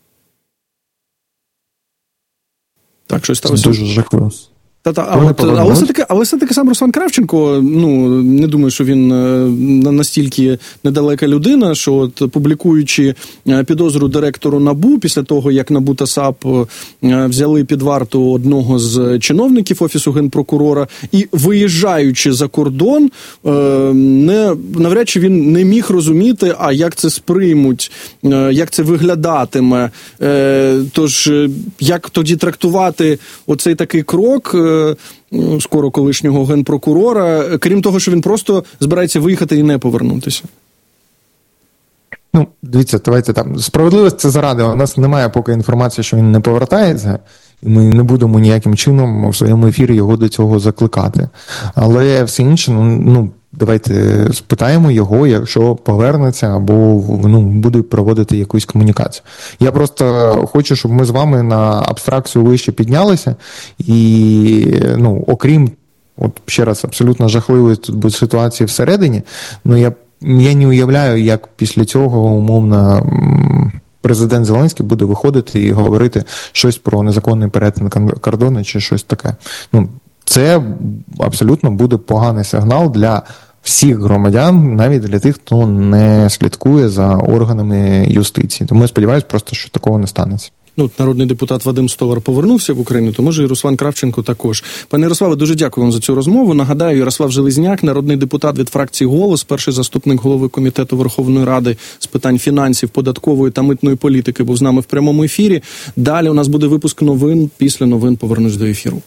Так, щось сталося. Дуже жахливо. Та-та, а от, але все-таки, але все-таки сам Руслан Кравченко, ну, не думаю, що він настільки недалека людина, що от, публікуючи підозру директору НАБУ після того, як НАБУ та САП взяли під варту одного з чиновників Офісу Генпрокурора і виїжджаючи за кордон, не, навряд чи він не міг розуміти, а як це сприймуть, як це виглядатиме. Тож, як тоді трактувати оцей такий крок скоро колишнього генпрокурора, крім того, що він просто збирається виїхати і не повернутися? Ну, дивіться, давайте там, справедливості заради, у нас немає поки інформації, що він не повертається, і ми не будемо ніяким чином в своєму ефірі його до цього закликати. Але все інше, ну, давайте спитаємо його, якщо повернеться або, ну, буде проводити якусь комунікацію. Я просто хочу, щоб ми з вами на абстракцію вище піднялися і, ну, окрім, от ще раз, абсолютно жахливої тут ситуації всередині, ну, я, я не уявляю, як після цього, умовно, президент Зеленський буде виходити і говорити щось про незаконний перетин кордону чи щось таке. Ну, це абсолютно буде поганий сигнал для всіх громадян, навіть для тих, хто не слідкує за органами юстиції. Тому я сподіваюся просто, що такого не станеться. Ну, народний депутат Вадим Стовар повернувся в Україну, то може і Руслан Кравченко також. Пане Ярославе, дуже дякую вам за цю розмову. Нагадаю, Ярослав Железняк, народний депутат від фракції «Голос», перший заступник голови Комітету Верховної Ради з питань фінансів, податкової та митної політики, був з нами в прямому ефірі. Далі у нас буде випуск новин. Після новин повернусь до ефіру.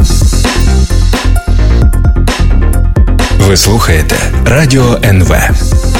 Ви слухаєте Радіо ен ве.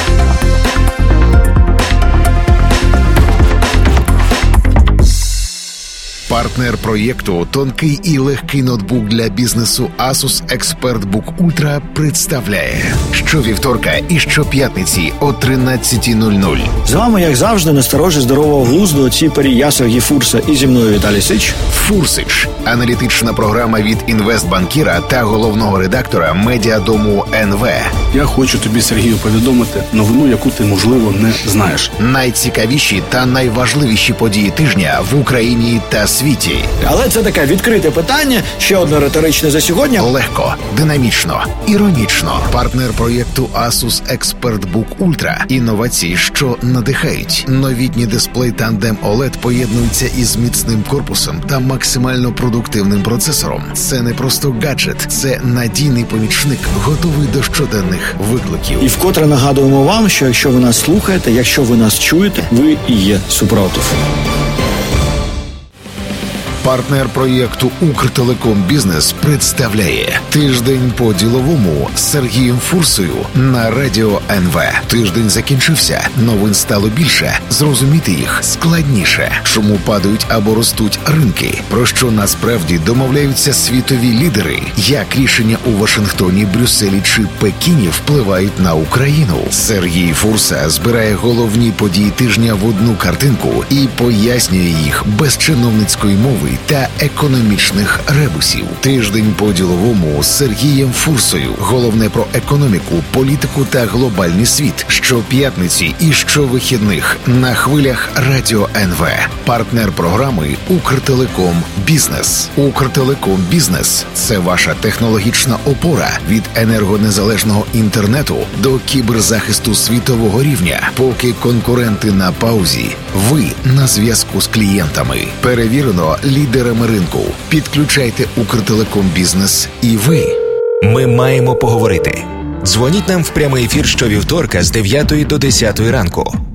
Партнер проєкту «Тонкий і легкий ноутбук для бізнесу Asus ExpertBook Ultra» представляє щовівторка і щоп'ятниці о тринадцятій нуль нуль. З вами, як завжди, насторожі здорового глузду отці Перія Сергій Фурса і зі мною Віталій Сич. Фурсич – аналітична програма від інвестбанкіра та головного редактора медіадому ен ве. Я хочу тобі, Сергію, повідомити новину, яку ти, можливо, не знаєш. Найцікавіші та найважливіші події тижня в Україні та світі. Але це таке відкрите питання, ще одне риторичне за сьогодні. Легко, динамічно, іронічно. Партнер проєкту Asus ExpertBook Ultra. Інновації, що надихають. Новітній дисплей Tandem о лед поєднується із міцним корпусом та максимально продуктивним процесором. Це не просто гаджет, це надійний помічник, готовий до щоденних викликів. І вкотре нагадуємо вам, що якщо ви нас слухаєте, якщо ви нас чуєте, ви і є супротив. Партнер проєкту «Укртелеком Бізнес» представляє «Тиждень по-діловому» з Сергієм Фурсою на Радіо ен ве. Тиждень закінчився, новин стало більше, зрозуміти їх складніше. Чому падають або ростуть ринки? Про що насправді домовляються світові лідери? Як рішення у Вашингтоні, Брюсселі чи Пекіні впливають на Україну? Сергій Фурса збирає головні події тижня в одну картинку і пояснює їх без чиновницької мови та економічних ребусів. Тиждень по-діловому з Сергієм Фурсою. Головне про економіку, політику та глобальний світ. Щоп'ятниці і щовихідних на хвилях Радіо ен ве. Партнер програми «Укртелеком Бізнес». «Укртелеком Бізнес» – це ваша технологічна опора від енергонезалежного інтернету до кіберзахисту світового рівня. Поки конкуренти на паузі, ви на зв'язку з клієнтами. Перевірено лідерами ринку. Підключайте «Укртелеком Бізнес» і ви. Ми маємо поговорити. Дзвоніть нам в прямий ефір щовівторка з дев'ятої до десятої ранку.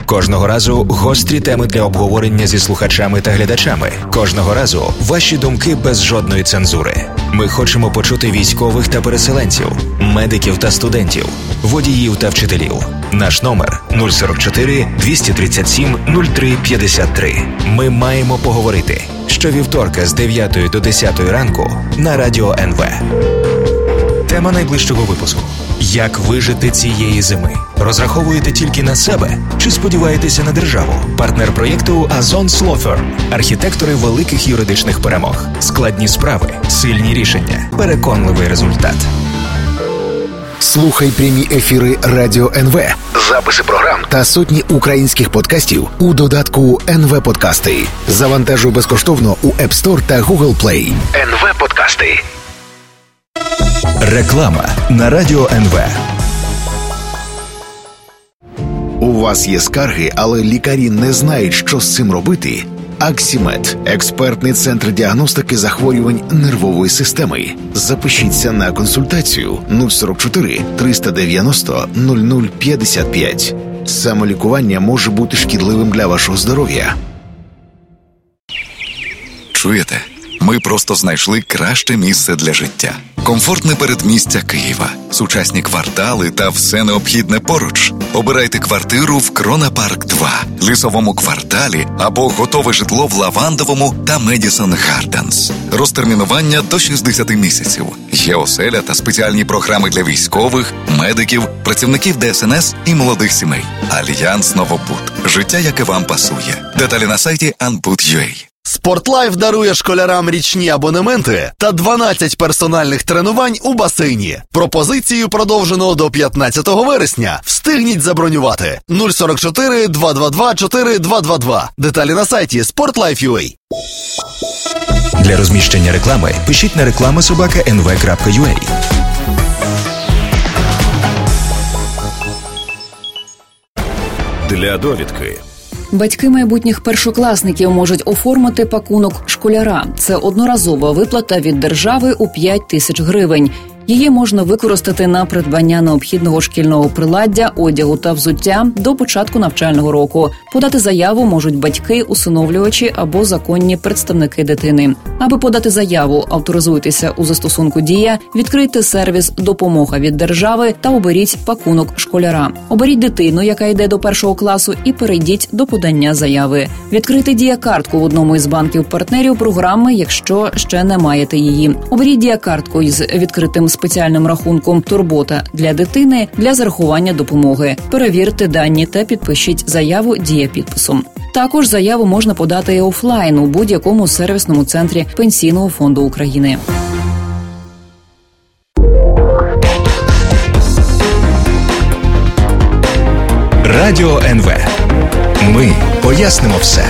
Кожного разу гострі теми для обговорення зі слухачами та глядачами. Кожного разу ваші думки без жодної цензури. Ми хочемо почути військових та переселенців, медиків та студентів, водіїв та вчителів. Наш номер нуль сорок чотири двісті тридцять сім нуль три п'ятдесят три. Ми маємо поговорити. Щовівторка з дев'ятої до десятої ранку на Радіо ен ве. Тема найближчого випуску. Як вижити цієї зими? Розраховуєте тільки на себе? Чи сподіваєтеся на державу? Партнер проєкту Azons Law Firm. Архітектори великих юридичних перемог. Складні справи, сильні рішення, переконливий результат. Слухай прямі ефіри Радіо ен ве, записи програм та сотні українських подкастів у додатку ен ве Подкасти. Завантажуй безкоштовно у App Store та Google Play. ен ве Подкасти. Реклама на Радіо ен ве. У вас є скарги, але лікарі не знають, що з цим робити? Аксімед – експертний центр діагностики захворювань нервової системи. Запишіться на консультацію нуль сорок чотири триста дев'яносто нуль нуль п'ятдесят п'ять. Самолікування може бути шкідливим для вашого здоров'я. Чуєте? Ми просто знайшли краще місце для життя. Комфортне передмістя Києва, сучасні квартали та все необхідне поруч. Обирайте квартиру в Крона Парк два, Лісовому кварталі або готове житло в Лавандовому та Медісон Гарденс. Розтермінування до шістдесят місяців. Є оселя та спеціальні програми для військових, медиків, працівників де ес ен ес і молодих сімей. Альянс Новобуд. Життя, яке вам пасує. Деталі на сайті анбуд крапка ю а. Спортлайф дарує школярам річні абонементи та дванадцять персональних тренувань у басейні. Пропозицію продовжено до п'ятнадцятого вересня. Встигніть забронювати. нуль сорок чотири два два два чотири два два два. Деталі на сайті спортлайф крапка ю а. Для розміщення реклами пишіть на реклама собака ен ве крапка ю а. Для довідки. Батьки майбутніх першокласників можуть оформити пакунок школяра. Це одноразова виплата від держави у п'ять тисяч гривень. Її можна використати на придбання необхідного шкільного приладдя, одягу та взуття до початку навчального року. Подати заяву можуть батьки, усиновлювачі або законні представники дитини. Аби подати заяву, авторизуйтеся у застосунку «Дія», відкрийте сервіс «Допомога від держави» та оберіть пакунок школяра. Оберіть дитину, яка йде до першого класу, і перейдіть до подання заяви. Відкрийте «Дія-картку» в одному із банків-партнерів програми, якщо ще не маєте її. Оберіть «Дія-картку» із відкритим спеціальним рахунком «Турбота для дитини» для зарахування допомоги. Перевірте дані та підпишіть заяву дія-підписом. Також заяву можна подати і офлайн у будь-якому сервісному центрі Пенсійного фонду України. Радіо ен ве. Ми пояснимо все.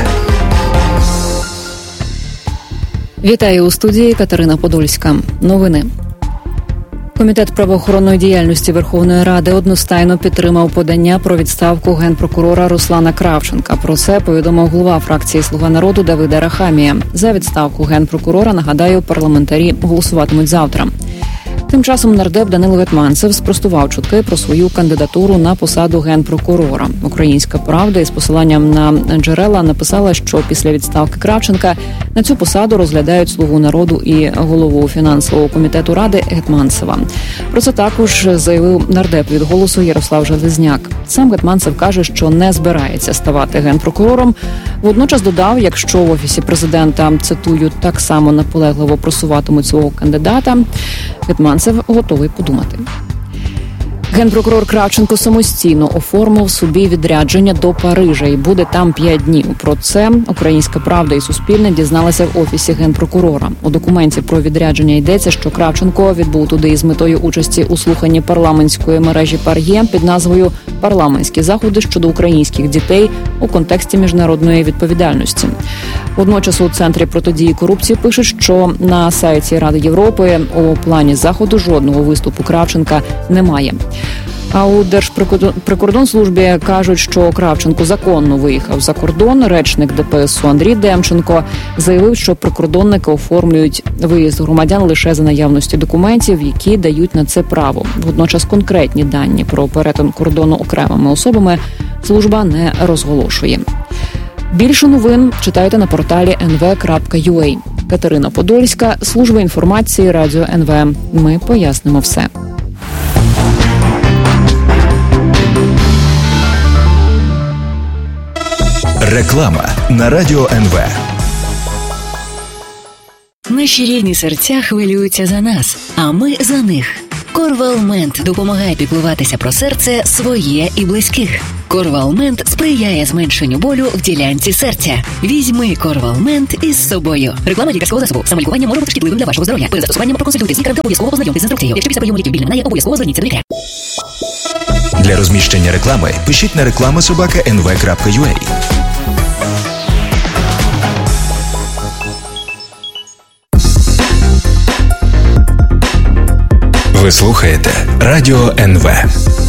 Вітаю у студії Катерина Подольська. Новини. Комітет правоохоронної діяльності Верховної Ради одностайно підтримав подання про відставку генпрокурора Руслана Кравченка. Про це повідомив голова фракції «Слуга народу» Давид Арахамія. За відставку генпрокурора, нагадаю, парламентарі голосуватимуть завтра. Тим часом нардеп Данило Гетманцев спростував чутки про свою кандидатуру на посаду генпрокурора. «Українська правда» із посиланням на джерела написала, що після відставки Кравченка на цю посаду розглядають «Слугу народу» і голову фінансового комітету Ради Гетманцева. Про це також заявив нардеп від «Голосу» Ярослав Железняк. Сам Гетманцев каже, що не збирається ставати генпрокурором. Водночас додав, якщо в Офісі президента, цитую, так само наполегливо просуватимуть свого кандидата, Гетманцев готовий подумати. Генпрокурор Кравченко самостійно оформив собі відрядження до Парижа і буде там п'ять днів. Про це «Українська правда» і Суспільне дізналася в Офісі генпрокурора. У документі про відрядження йдеться, що Кравченко відбув туди із метою участі у слуханні парламентської мережі ПАРЄ під назвою «Парламентські заходи щодо українських дітей у контексті міжнародної відповідальності». Водночас у Центрі протидії корупції пишуть, що на сайті Ради Європи у плані заходу жодного виступу Кравченка немає. А у Держприкордонслужбі кажуть, що Кравченко законно виїхав за кордон. Речник де пе ес у Андрій Демченко заявив, що прикордонники оформлюють виїзд громадян лише за наявності документів, які дають на це право. Водночас конкретні дані про перетин кордону окремими особами служба не розголошує. Більше новин читайте на порталі ен ве крапка ю а. Катерина Подольська, служба інформації Радіо ен ве. Ми пояснимо все. Реклама на Радіо ен ве. Наші рідні серця хвилюються за нас, а ми за них. Корвалмент допомагає піклуватися про серце своє і близьких. Корвалмент сприяє зменшенню болю в ділянці серця. Візьми Корвалмент із собою. Реклама лікарського засобу. Самолікування може бути шкідливим для вашого здоров'я. Перед застосуванням проконсультуйтесь з лікарем та обов'язково ознайомтесь з інструкцією. Якщо після прийому ліків біль не минає, обов'язково зверніться до лікаря. Для розміщення реклами пишіть на реклама собака ен ве крапка ю а. Ви слухаєте Радіо ен ве.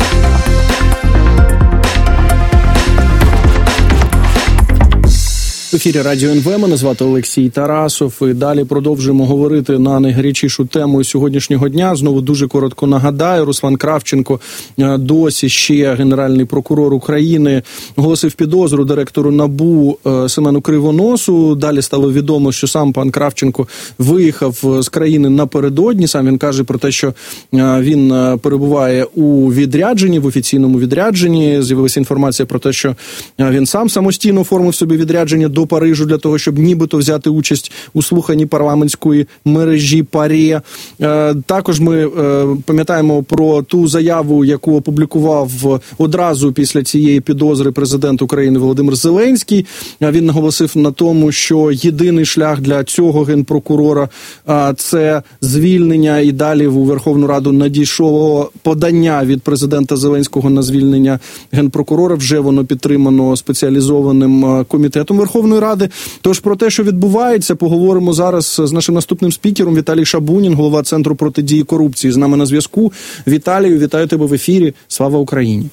В ефірі Радіо ен ве, мене звати Олексій Тарасов, і далі продовжуємо говорити на найгарячішу тему сьогоднішнього дня. Знову дуже коротко нагадаю, Руслан Кравченко, досі ще генеральний прокурор України, оголосив підозру директору НАБУ Семену Кривоносу. Далі стало відомо, що сам пан Кравченко виїхав з країни напередодні. Сам він каже про те, що він перебуває у відрядженні, в офіційному відрядженні. З'явилася інформація про те, що він сам самостійно оформив собі відрядження до Парижу для того, щоб нібито взяти участь у слуханні парламентської мережі ПАРЄ. Також ми пам'ятаємо про ту заяву, яку опублікував одразу після цієї підозри президент України Володимир Зеленський. Він наголосив на тому, що єдиний шлях для цього генпрокурора – це звільнення, і далі у Верховну Раду надійшло подання від президента Зеленського на звільнення генпрокурора. Вже воно підтримано спеціалізованим комітетом Верховної Ради. Тож про те, що відбувається, поговоримо зараз з нашим наступним спікером Віталій Шабунін, голова Центру протидії корупції. З нами на зв'язку. Віталію, вітаю тебе в ефірі. Слава Україні!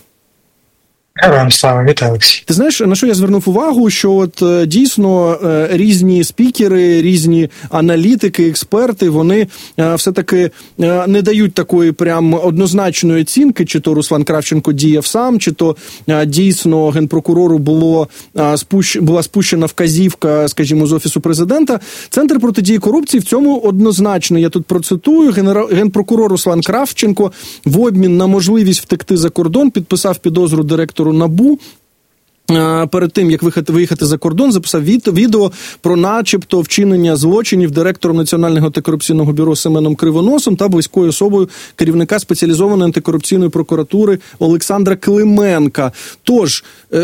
Героям слава, вітаю, Олексій. Ти знаєш, на що я звернув увагу, що от дійсно різні спікери, різні аналітики, експерти, вони все-таки не дають такої прям однозначної оцінки, чи то Руслан Кравченко діяв сам, чи то дійсно генпрокурору було була спущена вказівка, скажімо, з Офісу Президента. Центр протидії корупції в цьому однозначно, я тут процитую, генпрокурор Руслан Кравченко в обмін на можливість втекти за кордон підписав підозру директору НАБУ. Перед тим, як виїхати, виїхати за кордон, записав відео про начебто вчинення злочинів директором Національного антикорупційного бюро Семеном Кривоносом та близькою особою керівника спеціалізованої антикорупційної прокуратури Олександра Клименка. Тож,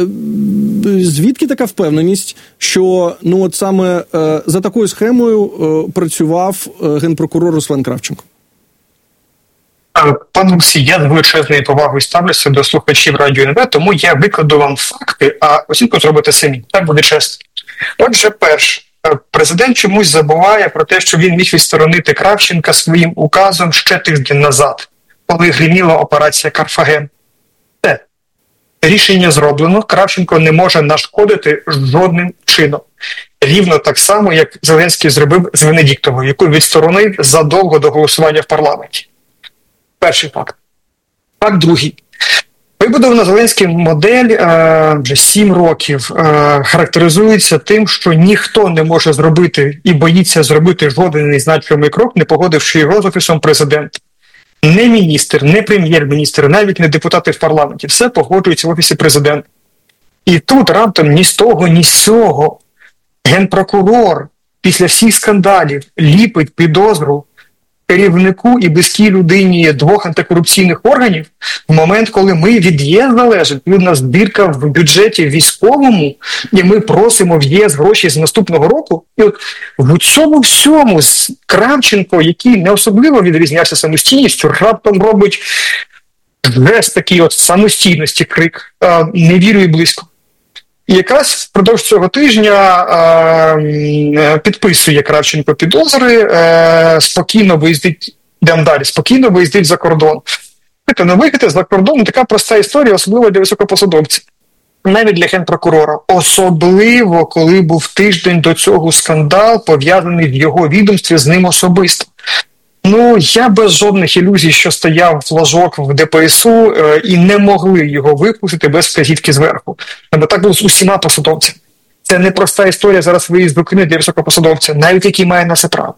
звідки така впевненість, що ну от саме за такою схемою працював генпрокурор Руслан Кравченко? Пан Олексій, я з величезною повагою ставлюся до слухачів Радіо ен ве, тому я викладу вам факти, а оцінку зробите самі. Так буде чесно. Отже, перше, президент чомусь забуває про те, що він міг відсторонити Кравченка своїм указом ще тиждень назад, коли гриміла операція «Карфаген». Те, рішення зроблено, Кравченко не може нашкодити жодним чином. Рівно так само, як Зеленський зробив з Венедіктовою, яку відсторонив задовго до голосування в парламенті. Перший факт. Факт другий. Вибудована Зеленським модель е, вже сім років е, характеризується тим, що ніхто не може зробити і боїться зробити жоден значимий крок, не погодивши його з Офісом Президента. Не міністр, не прем'єр-міністр, навіть не депутати в парламенті. Все погоджується в Офісі Президента. І тут раптом ні з того, ні з цього генпрокурор після всіх скандалів ліпить підозру керівнику і близькій людині двох антикорупційних органів в момент, коли ми від ЄС залежить, у нас збірка в бюджеті військовому, і ми просимо в ЄС гроші з наступного року. І от в цьому всьому Кравченко, який не особливо відрізнявся самостійністю, раптом робить жест такий от самостійності, крик «не вірю і близько». І якраз впродовж цього тижня е, підписує Кравченко підозри, е, спокійно виїздить, йдемо далі, спокійно виїздить за кордон. Ну, виїхати за кордон – така проста історія, особливо для високопосадовців. Навіть для генпрокурора. Особливо, коли був тиждень до цього скандал, пов'язаний в його відомстві з ним особисто. Ну, я без жодних ілюзій, що стояв флажок в ДПСУ е, і не могли його випустити без вказівки зверху. Бо так було з усіма посадовцями. Це не проста історія зараз виїзду України для високопосадовця, навіть який має на це право.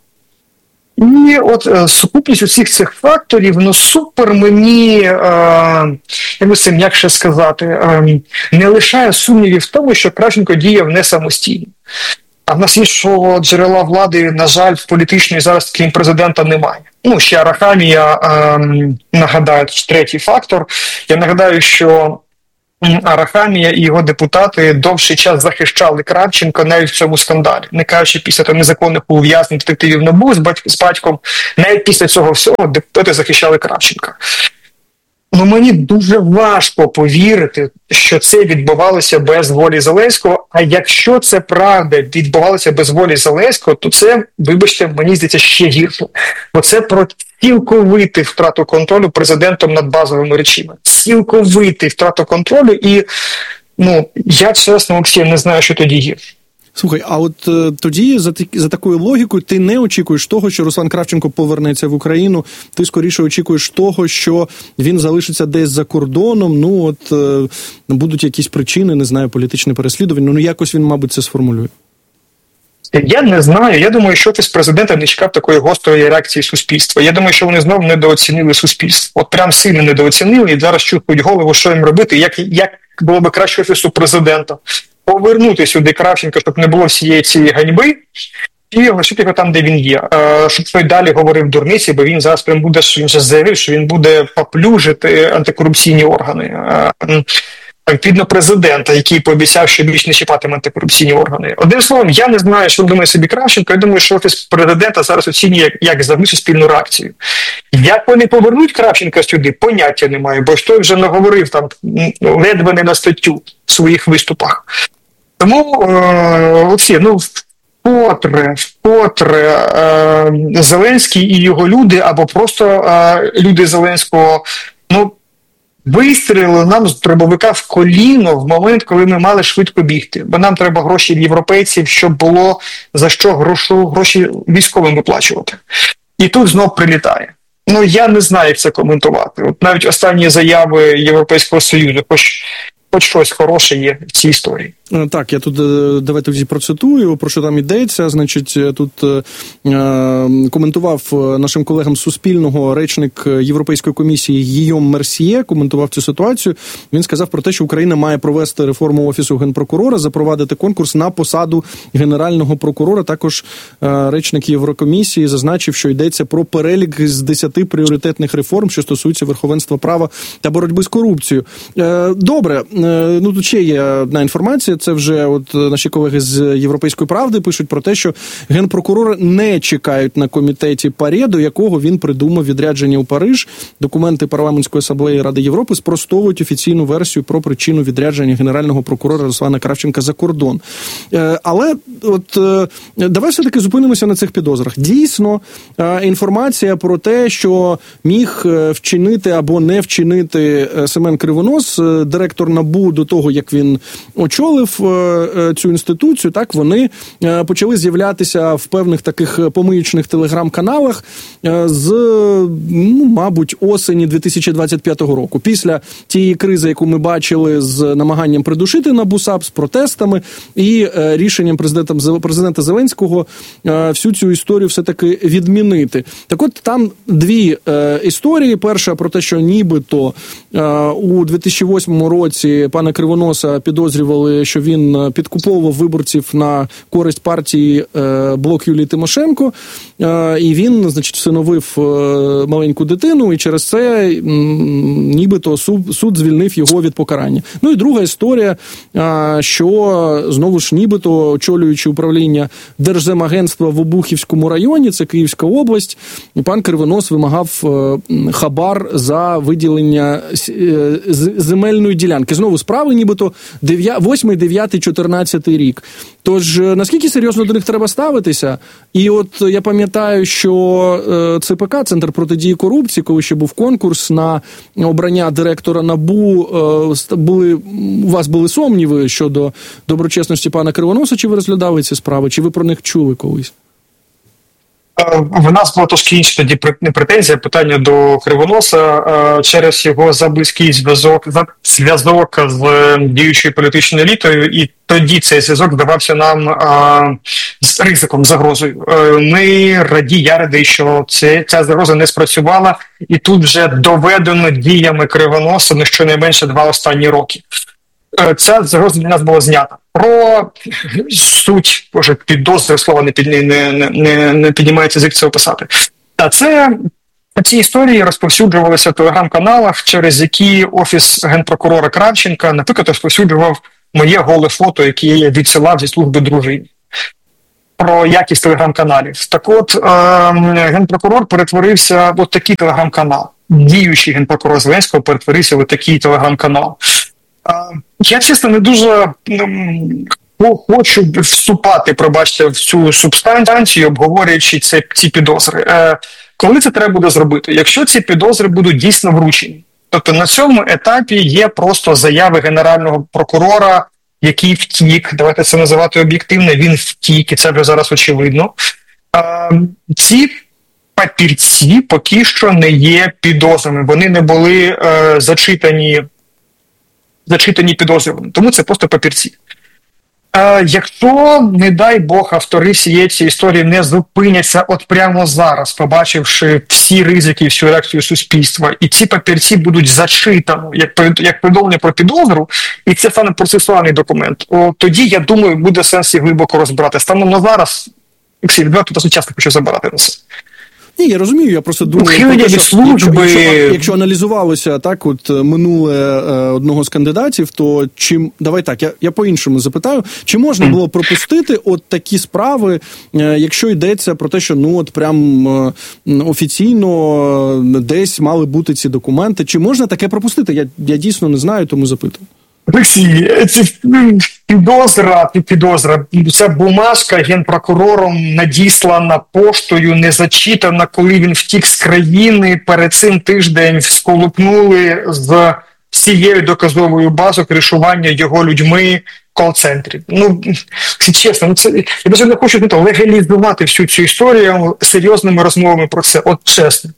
І от е, сукупність усіх цих факторів, ну, супер мені, е, як би це м'якше сказати, е, не лишає сумнівів в тому, що Кравченко діяв не самостійно. А в нас іншого джерела влади, на жаль, в політичної зараз, крім президента, немає. Ну, ще Арахамія, е, нагадаю, третій фактор. Я нагадаю, що Арахамія і його депутати довший час захищали Кравченка навіть в цьому скандалі. Не кажучи, після того незаконних ув'язнень детективів НАБУ з, батьк, з батьком, навіть після цього всього депутати захищали Кравченка. Ну, мені дуже важко повірити, що це відбувалося без волі Зеленського, а якщо це правда відбувалося без волі Зеленського, то це, вибачте, мені здається, ще гірше. Бо це про цілковиту втрату контролю президентом над базовими речами. Цілковиту втрату контролю і, ну, я чесно, Олексій, не знаю, що тоді гірше. Слухай, а от е, тоді за, за такою логікою ти не очікуєш того, що Руслан Кравченко повернеться в Україну, ти скоріше очікуєш того, що він залишиться десь за кордоном, ну от е, будуть якісь причини, не знаю, політичне переслідування, ну якось він, мабуть, це сформулює. Я не знаю. Я думаю, що офіс президента не чекав такої гострої реакції суспільства. Я думаю, що вони знову недооцінили суспільство. От прям сильно недооцінили і зараз чухають голову, що їм робити, як, як було б краще офісу президента. Повернути сюди Кравченка, щоб не було всієї цієї ганьби, і лишити його там, де він є. Щоб той далі говорив дурниці, бо він зараз прям буде, він вже заявив, що він буде поплюжити антикорупційні органи. Відповідно, президента, який пообіцяв, що більш не чіпатиме антикорупційні органи. Одним словом, я не знаю, що думає собі Кравченко, я думаю, що офіс президента зараз оцінює як, як завжди суспільну реакцію. Як вони повернуть Кравченка сюди, поняття немає, бо ж той вже наговорив там ледве не на статтю в своїх виступах. Тому, е, Олексій, ну, вкотре, вкотре е, Зеленський і його люди, або просто е, люди Зеленського, ну, вистрілили нам з дробовика в коліно в момент, коли ми мали швидко бігти. Бо нам треба гроші від європейців, щоб було за що грошу, гроші військовим виплачувати. І тут знов прилітає. Ну, я не знаю, як це коментувати. От навіть останні заяви Європейського Союзу, хоч, хоч щось хороше є в цій історії. Так, я тут, давайте тоді процитую, про що там йдеться. Значить, тут е, коментував нашим колегам з Суспільного речник Європейської комісії Гійом Мерсьє, коментував цю ситуацію. Він сказав про те, що Україна має провести реформу Офісу Генпрокурора, запровадити конкурс на посаду Генерального прокурора. Також е, речник Єврокомісії зазначив, що йдеться про перелік з десяти пріоритетних реформ, що стосуються верховенства права та боротьби з корупцією. Е, добре, е, ну тут ще є одна інформація. Це вже от наші колеги з Європейської правди пишуть про те, що генпрокурора не чекають на комітеті ПАРЄ, до якого він придумав відрядження у Париж. Документи Парламентської асамблеї Ради Європи спростовують офіційну версію про причину відрядження генерального прокурора Руслана Кравченка за кордон. Але от давай все-таки зупинимося на цих підозрах. Дійсно, інформація про те, що міг вчинити або не вчинити Семен Кривонос, директор НАБУ, до того, як він очолив цю інституцію, так, вони почали з'являтися в певних таких помиючних телеграм-каналах з, ну, мабуть, осені дві тисячі двадцять п'ятого року. Після тієї кризи, яку ми бачили з намаганням придушити НАБУ САП, з протестами і рішенням президента, президента Зеленського всю цю історію все-таки відмінити. Так от, там дві історії. Перша про те, що нібито у дві тисячі восьмому році пана Кривоноса підозрювали, що він підкуповував виборців на користь партії е, Блок Юлії Тимошенко, е, і він, значить, всиновив е, маленьку дитину, і через це м, нібито суд, суд звільнив його від покарання. Ну і друга історія, е, що знову ж нібито, очолюючи управління Держземагентства в Обухівському районі, це Київська область, пан Кривонос вимагав е, хабар за виділення е, земельної ділянки. Знову справи нібито восьмий, дев'ятий, чотирнадцятий рік. Тож, наскільки серйозно до них треба ставитися? І от я пам'ятаю, що ЦПК, Центр протидії корупції, коли ще був конкурс на обрання директора НАБУ, були, у вас були сумніви щодо доброчесності пана Кривоноса, чи ви розглядали ці справи, чи ви про них чули колись? В нас була трошки інша тоді не претензія, питання до Кривоноса через його заблизький зв'язок, зв'язок з діючою політичною елітою, і тоді цей зв'язок здавався нам а, з ризиком, загрозою. Ми раді, я радий, що це, ця загроза не спрацювала, і тут вже доведено діями Кривоноса на щонайменше два останні роки. Ця загроза для нас була знята. Про суть, боже, підозри, слова не, під, не, не, не, не піднімається, звідки це описати. А це, ці історії розповсюджувалися в телеграм-каналах, через які Офіс генпрокурора Кравченка, наприклад, розповсюджував моє голе фото, яке я відсилав зі служби дружині. Про якість телеграм-каналів. Так от, е, генпрокурор перетворився в от такий телеграм-канал. Діючий генпрокурор Зеленського перетворився в такий телеграм-канал. Я, чесно, не дуже ну, хочу вступати, пробачте, в цю субстанцію, обговорюючи це, ці підозри. Е, коли це треба буде зробити? Якщо ці підозри будуть дійсно вручені. Тобто на цьому етапі є просто заяви генерального прокурора, який втік, давайте це називати об'єктивно, він втік, і це вже зараз очевидно. Е, ці папірці поки що не є підозрами, вони не були е, зачитані зачитані підозрюваними. Тому це просто папірці. Е, якщо, не дай Бог, автори всієї цієї історії не зупиняться от прямо зараз, побачивши всі ризики, всю реакцію суспільства, і ці папірці будуть зачитані як, як повідомлення про підозру, і це стане процесуальний документ, о, тоді, я думаю, буде сенс їх глибоко розбирати. Станом на зараз, Олексій, відверто, досить часто хочу забирати на це. Ні, я розумію, я просто думаю, про те, що, якщо, якщо, якщо аналізувалося так, от минуле е, одного з кандидатів, то чим, давай так, я, я по-іншому запитаю, чи можна було пропустити от такі справи, е, якщо йдеться про те, що ну от прям е, офіційно десь мали бути ці документи, чи можна таке пропустити? Я, я дійсно не знаю, тому запитую. Олексій, це підозра, підозра, ця бумажка генпрокурором надіслана поштою, не зачитана, коли він втік з країни, перед цим тиждень сколупнули з всією доказовою базою кришування його людьми кол-центрів. Ну, чесно, ну це, я навіть не хочу не то, легалізувати всю цю історію серйозними розмовами про це, от чесно.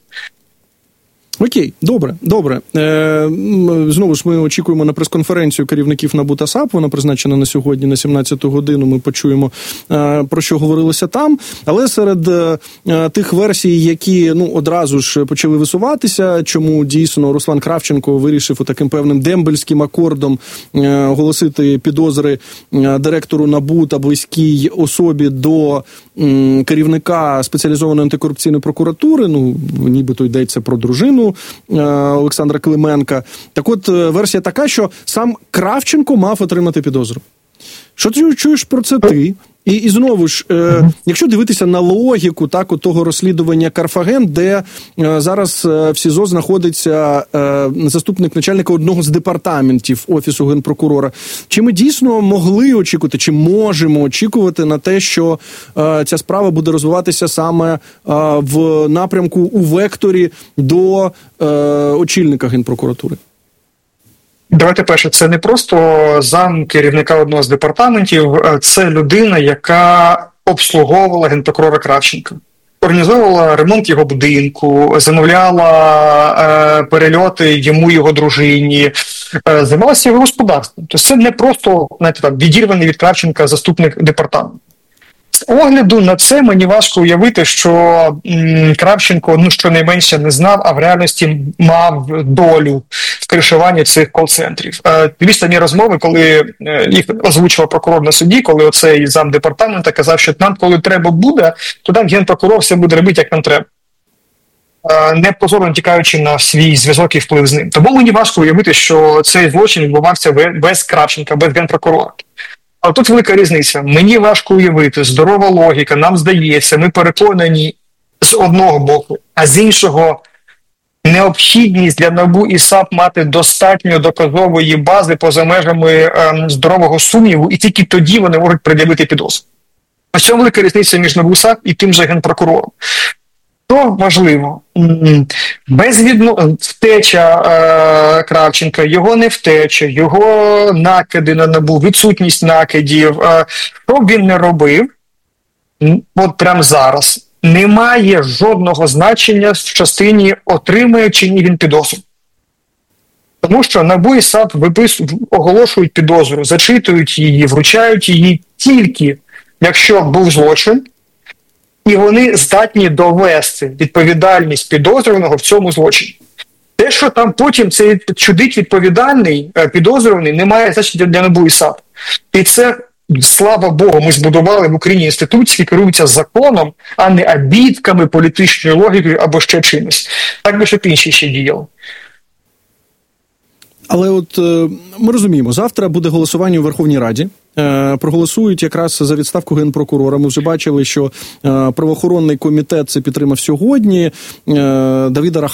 Окей, добре, добре. Е, знову ж ми очікуємо на прес-конференцію керівників НАБУ та САП, вона призначена на сьогодні на сімнадцяту годину, ми почуємо, е, про що говорилося там. Але серед е, тих версій, які ну, одразу ж почали висуватися, чому дійсно Руслан Кравченко вирішив таким певним дембельським акордом е, оголосити підозри е, директору НАБУ та близькій особі до е, керівника спеціалізованої антикорупційної прокуратури, ну, нібито йдеться про дружину Олександра Клименка. Так от, версія така, що сам Кравченко мав отримати підозру. Що ти чуєш про це ти? І, і знову ж, е, якщо дивитися на логіку так, от того розслідування Карфаген, де е, зараз е, в СІЗО знаходиться е, заступник начальника одного з департаментів Офісу генпрокурора, чи ми дійсно могли очікувати, чи можемо очікувати на те, що е, ця справа буде розвиватися саме е, в напрямку у векторі до е, очільника Генпрокуратури? Давайте перше, це не просто зам керівника одного з департаментів, це людина, яка обслуговувала генпрокурора Кравченка. Організовувала ремонт його будинку, замовляла е, перельоти йому, його дружині, е, займалася його господарством. Тобто це не просто, знаєте, так, відірваний від Кравченка заступник департаменту. З огляду на це мені важко уявити, що м, Кравченко, ну, щонайменше не знав, а в реальності мав долю в кришуванні цих кол-центрів. Е, Відстані розмови, коли е, їх озвучував прокурор на суді, коли оцей замдепартамента казав, що нам, коли треба буде, то там генпрокурор все буде робити, як нам треба. Е, не позорно тікаючи на свій зв'язок і вплив з ним. Тому мені важко уявити, що цей злочин відбувався без Кравченка, без генпрокурора. А тут велика різниця. Мені важко уявити, здорова логіка, нам здається, ми переконані з одного боку, а з іншого необхідність для НАБУ і САП мати достатньо доказової бази поза межами ем, здорового сумніву, і тільки тоді вони можуть пред'явити підозру. Ось цьому велика різниця між НАБУ, САП і тим же генпрокурором. Що важливо, безвідно... втеча е... Кравченка, його не втеча, його накиди на НАБУ, відсутність накидів, е... що б він не робив, от прямо зараз, немає жодного значення в частині отримує чи ні він підозру. Тому що НАБУ і САП виписують, оголошують підозру, зачитують її, вручають її тільки, якщо був злочин, і вони здатні довести відповідальність підозрюваного в цьому злочині. Те, що там потім цей чудить відповідальний, підозрюваний, не має значення для НАБУ і САП. І це, слава Богу, ми збудували в Україні інституції, які керуються законом, а не обідками, політичною логікою або ще чимось. Так би щоб інші ще діяли. Але от ми розуміємо, завтра буде голосування у Верховній Раді. Проголосують якраз за відставку генпрокурора. Ми вже бачили, що правоохоронний комітет це підтримав сьогодні. Давида